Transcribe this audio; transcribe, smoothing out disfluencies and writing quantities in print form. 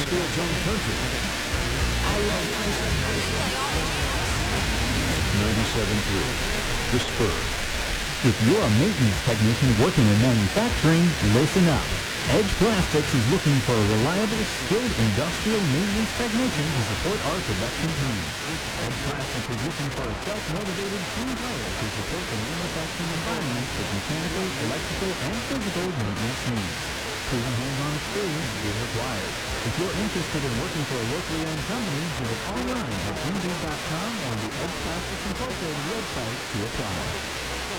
for its own country. 97.3, The Spur. If you're a maintenance technician working in manufacturing, listen up. Edge Plastics is looking for a reliable, skilled industrial maintenance technician to support our production team. Edge Plastics is looking for a self-motivated team player to support the manufacturing environment with mechanical, electrical, and physical maintenance needs. Proven hands-on experience is required. If you're interested in working for a locally owned company, visit online at Indeed.com or the Edge Plastics Incorporated website to apply.